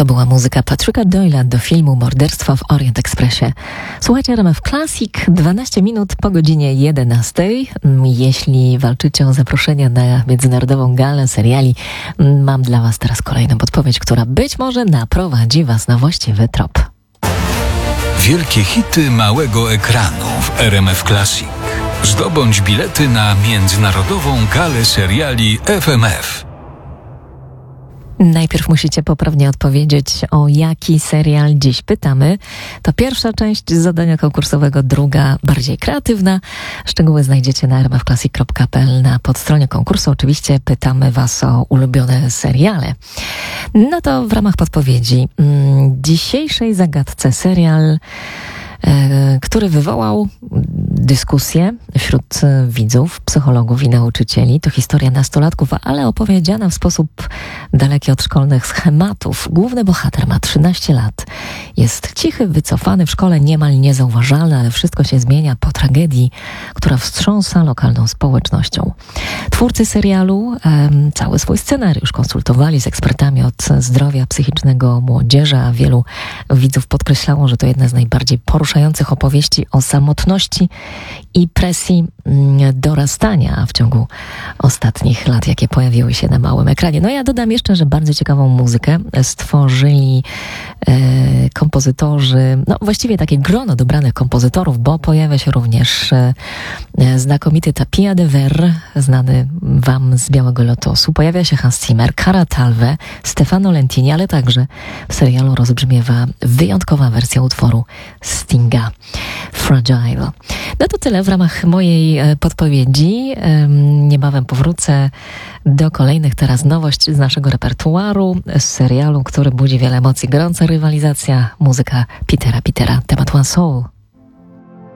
To była muzyka Patricka Doyle'a do filmu Morderstwo w Orient Expressie. Słuchajcie RMF Classic, 12 minut po godzinie 11. Jeśli walczycie o zaproszenia na Międzynarodową Galę Seriali, mam dla Was teraz kolejną podpowiedź, która być może naprowadzi Was na właściwy trop. Wielkie hity małego ekranu w RMF Classic. Zdobądź bilety na Międzynarodową Galę Seriali FMF. Najpierw musicie poprawnie odpowiedzieć, o jaki serial dziś pytamy. To pierwsza część zadania konkursowego, druga bardziej kreatywna. Szczegóły znajdziecie na rmfclassic.pl na podstronie konkursu. Oczywiście pytamy Was o ulubione seriale. No to w ramach podpowiedzi dzisiejszej zagadce serial, który wywołał dyskusję wśród widzów, psychologów i nauczycieli. To historia nastolatków, ale opowiedziana w sposób daleki od szkolnych schematów. Główny bohater ma 13 lat. Jest cichy, wycofany, w szkole niemal niezauważalny, ale wszystko się zmienia po tragedii, która wstrząsa lokalną społecznością. Twórcy serialu cały swój scenariusz konsultowali z ekspertami od zdrowia psychicznego młodzieży, a wielu widzów podkreślało, że to jedna z najbardziej poruszających opowieści o samotności i presji dorastania w ciągu ostatnich lat, jakie pojawiły się na małym ekranie. No ja dodam jeszcze, że bardzo ciekawą muzykę stworzyli kompozytorzy, no właściwie takie grono dobranych kompozytorów, bo pojawia się również znakomity Tapia de Ver, znany Wam z Białego Lotosu. Pojawia się Hans Zimmer, Cara Talve, Stefano Lentini, ale także w serialu rozbrzmiewa wyjątkowa wersja utworu Stinga, Fragile. No to tyle w ramach mojej podpowiedzi. Niebawem powrócę do kolejnych. Teraz nowość z naszego repertuaru, z serialu, który budzi wiele emocji. Gorąca rywalizacja, muzyka Petera, temat One Soul.